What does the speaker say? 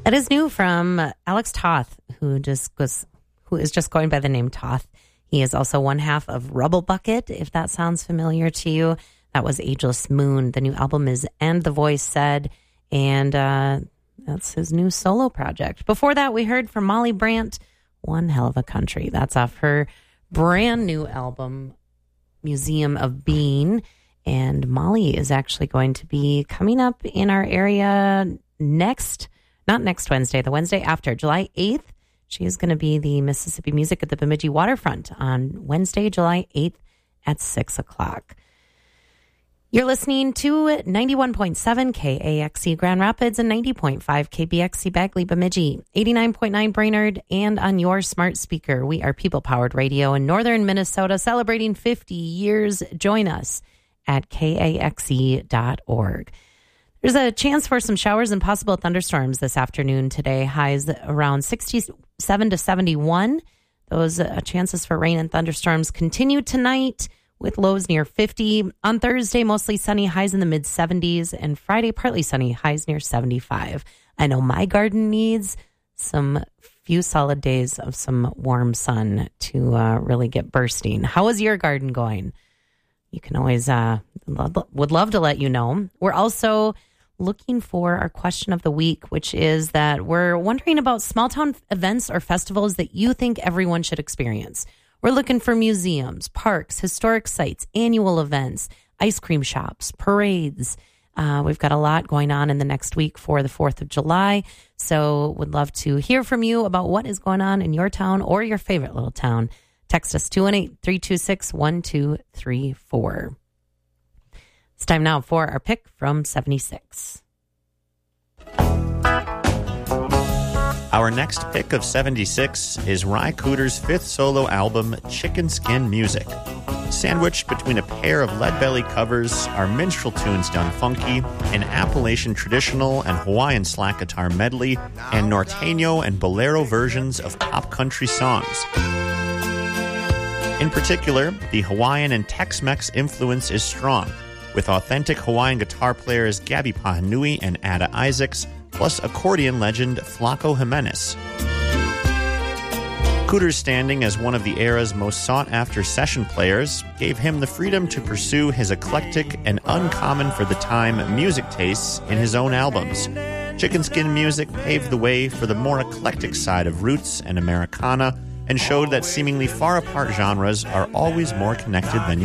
That is new from Alex Toth, who is just going by the name Toth. He is also one half of Rubble Bucket, if that sounds familiar to you. That was Ageless Moon. The new album is And the Voice Said, and that's his new solo project. Before that, we heard from Molly Brandt, One Hell of a Country. That's off her brand new album, Museum of Being. And Molly is actually going to be coming up in our area not next Wednesday, the Wednesday after, July 8th. She is going to be the Mississippi Music at the Bemidji Waterfront on Wednesday, July 8th at 6 o'clock. You're listening to 91.7 KAXE Grand Rapids and 90.5 KBXC Bagley Bemidji, 89.9 Brainerd, and on your smart speaker. We are people-powered radio in northern Minnesota, celebrating 50 years. Join us at KAXE.org. There's a chance for some showers and possible thunderstorms this afternoon today. Highs around 67 to 71. Those chances for rain and thunderstorms continue tonight with lows near 50. On Thursday, mostly sunny, highs in the mid-70s. And Friday, partly sunny, highs near 75. I know my garden needs some few solid days of some warm sun to really get bursting. How is your garden going? You can always, would love to let you know. We're also looking for our question of the week, which is that we're wondering about small town events or festivals that you think everyone should experience. We're looking for museums, parks, historic sites, annual events, ice cream shops, parades. We've got a lot going on in the next week for the 4th of July. So would love to hear from you about what is going on in your town or your favorite little town. Text us 218-326-1234. It's time now for our pick from 76. Our next pick of 76 is Ry Cooder's fifth solo album, Chicken Skin Music. Sandwiched between a pair of Leadbelly covers are minstrel tunes done funky, an Appalachian traditional and Hawaiian slack guitar medley, and Norteño and bolero versions of pop country songs. In particular, the Hawaiian and Tex-Mex influence is strong, with authentic Hawaiian guitar players Gabby Pahanui and Ada Isaacs, plus accordion legend Flaco Jimenez. Cooder's standing as one of the era's most sought-after session players gave him the freedom to pursue his eclectic and uncommon for the time music tastes in his own albums. Chicken Skin Music paved the way for the more eclectic side of roots and Americana, and showed that seemingly far-apart genres are always more connected than you